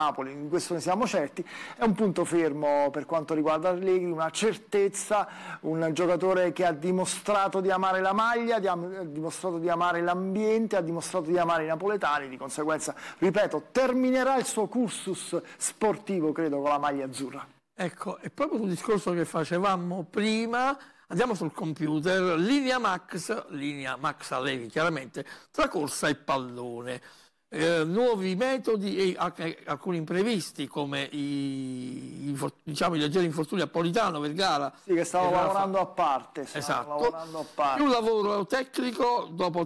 Napoli, di questo ne siamo certi. È un punto fermo per quanto riguarda Allegri, una certezza, un giocatore che ha dimostrato di amare la maglia, ha dimostrato di amare l'ambiente, ha dimostrato di amare i napoletani, di conseguenza, ripeto, terminerà il suo cursus sportivo, credo, con la maglia azzurra. Ecco, è proprio sul discorso che facevamo prima, andiamo sul computer, linea Max Allegri chiaramente, tra corsa e pallone. Nuovi metodi e anche alcuni imprevisti come i leggeri infortuni a Politano, Vergara. Sì, che stavano lavorando a parte. Esatto. Più lavoro tecnico,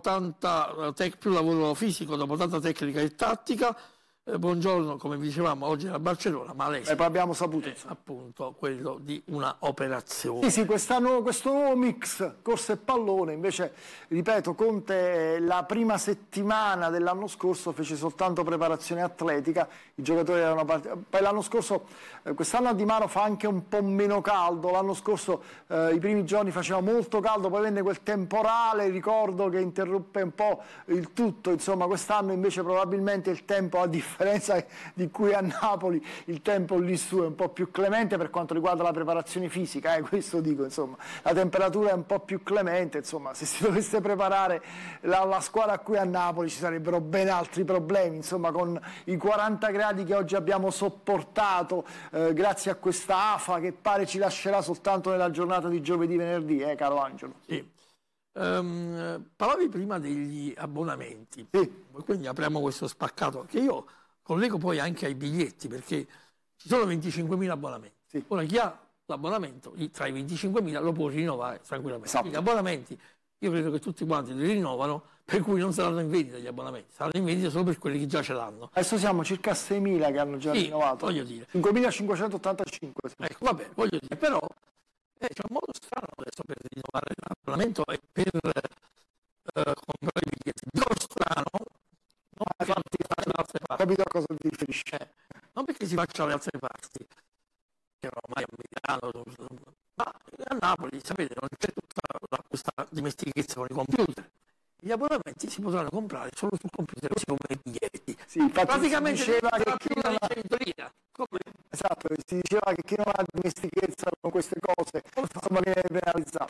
più lavoro fisico dopo tanta tecnica e tattica. Buongiorno, come vi dicevamo, oggi era a Barcellona, ma lei poi abbiamo saputo appunto quello di una operazione. Sì, questo nuovo mix corsa e pallone. Invece, ripeto, Conte la prima settimana dell'anno scorso fece soltanto preparazione atletica, i giocatori erano partiti. Poi l'anno scorso, quest'anno a Di Maro fa anche un po' meno caldo, l'anno scorso i primi giorni faceva molto caldo, poi venne quel temporale, ricordo, che interruppe un po' il tutto. Insomma, quest'anno invece probabilmente il tempo, a differenza di cui a Napoli, il tempo lì su è un po' più clemente per quanto riguarda la preparazione fisica, questo dico, insomma, la temperatura è un po' più clemente, insomma, se si dovesse preparare la squadra qui a Napoli ci sarebbero ben altri problemi, insomma, con i 40 gradi che oggi abbiamo sopportato grazie a questa afa che pare ci lascerà soltanto nella giornata di giovedì-venerdì, caro Angelo. Sì. Parlavi prima degli abbonamenti, sì. Quindi apriamo questo spaccato che io collego poi anche ai biglietti, perché ci sono 25.000 abbonamenti. Sì. Ora chi ha l'abbonamento tra i 25.000 lo può rinnovare tranquillamente. Esatto. Gli abbonamenti io credo che tutti quanti li rinnovano, per cui non saranno in vendita gli abbonamenti, saranno in vendita solo per quelli che già ce l'hanno. Adesso siamo circa 6.000 che hanno già rinnovato. Voglio dire. 5.585. Ecco, vabbè, voglio dire, però c'è un modo strano adesso per rinnovare l'abbonamento e per comprare i biglietti. Dico strano, non perché si faccia da altre parti. Capito a cosa ti riferisci? Non perché si faccia dalle altre parti, che ormai a Milano, ma a Napoli, sapete, non c'è tutta questa dimestichezza con i computer. Gli abbonamenti si potranno comprare solo sul computer, così come i biglietti. Sì, praticamente si diceva che più una ricevitoria. Esatto, si diceva che chi non ha dimestichezza con queste cose, insomma, viene penalizzato.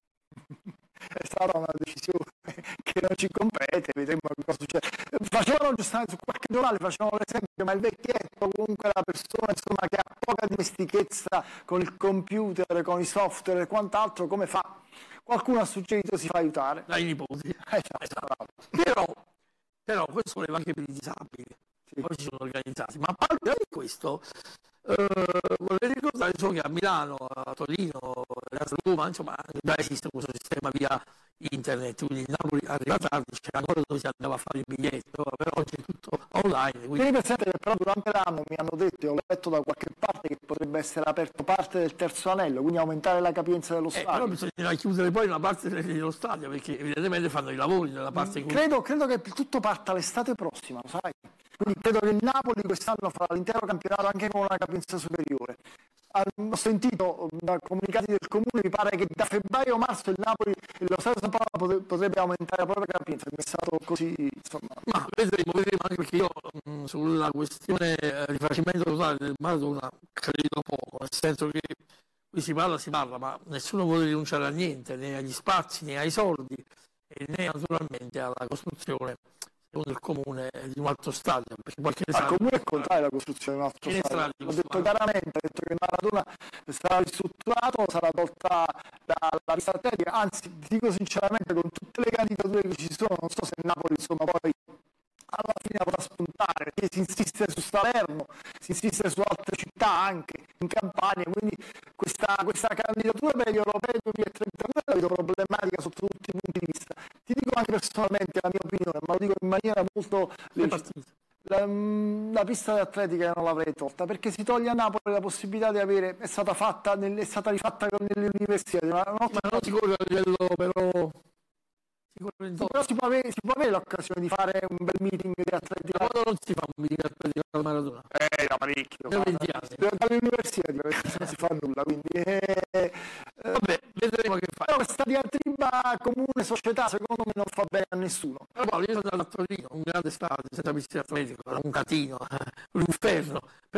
È stata una decisione che non ci compete, vedremo cosa succede. Facevano giustamente su qualche giornale, facevano l'esempio, ma il vecchietto, comunque la persona, insomma, che ha poca dimestichezza con il computer, con i software e quant'altro, come fa? Qualcuno ha suggerito si fa aiutare. Dai nipoti. Esatto. Però questo voleva anche per i disabili. Sì. Poi si sono organizzati. Ma al di là di questo, vorrei ricordare solo che a Milano, a Torino, a Roma, insomma, già esiste questo sistema via internet, quindi Napoli arriva tardi, c'era ancora dove si andava a fare il biglietto, però oggi è tutto online. Quindi... Tieni presente che però durante l'anno mi hanno detto, e ho letto da qualche parte, che potrebbe essere aperto parte del terzo anello, quindi aumentare la capienza dello stadio. Però bisognerà chiudere poi una parte dello stadio, perché evidentemente fanno i lavori nella parte in cui... Credo che tutto parta l'estate prossima, lo sai? Quindi credo che il Napoli quest'anno farà l'intero campionato anche con una capienza superiore. Ho sentito da comunicati del comune, mi pare che da febbraio-marzo il Napoli, lo Stadio San Paolo potrebbe aumentare la propria capienza, mi è stato così, insomma. Ma vedremo anche perché io sulla questione rifacimento totale del Maradona credo poco, nel senso che qui si parla, ma nessuno vuole rinunciare a niente, né agli spazi, né ai soldi, né naturalmente alla costruzione del comune di un altro stadio. Il comune è contrario alla costruzione di un altro stadio. Ho detto chiaramente, ha detto che Maradona sarà ristrutturato, sarà tolta la pista atletica, anzi dico sinceramente, con tutte le candidature che ci sono, non so se Napoli insomma poi alla fine potrà spuntare, perché si insiste su Salerno, si insiste su altre città anche in Campania, quindi questa candidatura per gli europei 2032 la vedo problematica sotto tutti i punti di vista. Ti dico anche personalmente la mia opinione, ma lo dico in maniera molto la pista atletica non l'avrei tolta, perché si toglie a Napoli la possibilità di avere, è stata rifatta nelle università, ma non si corre a livello però si può avere l'occasione di fare un bel meeting di atletica. Quando non si fa un meeting di atletica al Maradona? Da parecchio. Dalle università non si fa nulla, quindi... Vabbè, vedremo che fa. Però questa diatriba clima comune società secondo me non fa bene a nessuno. Però Paolo, io sono andato a Torino, un grande stadio, senza piste atletico, era un catino, un inferno.